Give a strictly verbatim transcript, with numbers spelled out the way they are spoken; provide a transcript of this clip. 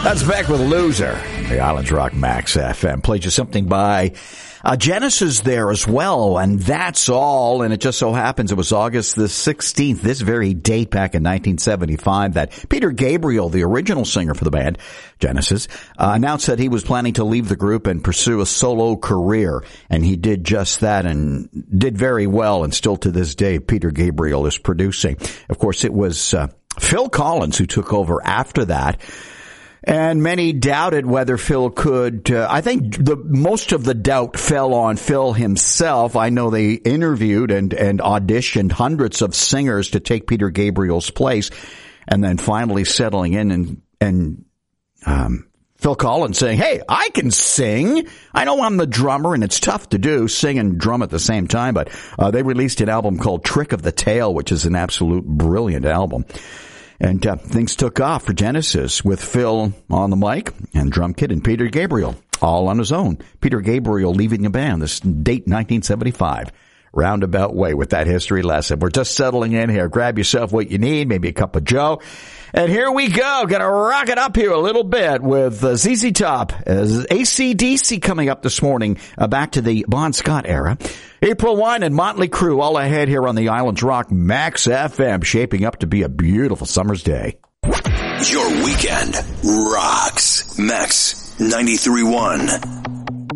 That's back with Loser. The Islands Rock Max F M. Played you something by uh, Genesis there as well, and that's all. And it just so happens it was August the sixteenth, this very date back in nineteen seventy-five, that Peter Gabriel, the original singer for the band, Genesis, uh, announced that he was planning to leave the group and pursue a solo career. And he did just that and did very well. And still to this day, Peter Gabriel is producing. Of course, it was uh, Phil Collins who took over after that. And many doubted whether Phil could, uh, I think the most of the doubt fell on Phil himself. I know they interviewed and, and auditioned hundreds of singers to take Peter Gabriel's place, and then finally settling in and, and, um, Phil Collins saying, hey, I can sing. I know I'm the drummer, and it's tough to do, sing and drum at the same time, but, uh, they released an album called Trick of the Tail, which is an absolute brilliant album. And uh, things took off for Genesis with Phil on the mic and drum kit and Peter Gabriel all on his own. Peter Gabriel leaving the band, this date nineteen seventy-five. Roundabout way with that history lesson. We're just settling in here. Grab yourself what you need, maybe a cup of Joe. And here we go. Gonna rock it up here a little bit with uh, Z Z Top. Uh, A C D C coming up this morning, uh, back to the Bon Scott era. April Wine and Motley Crue all ahead here on the Islands Rock Max F M, shaping up to be a beautiful summer's day. Your weekend rocks. Max ninety-three point one.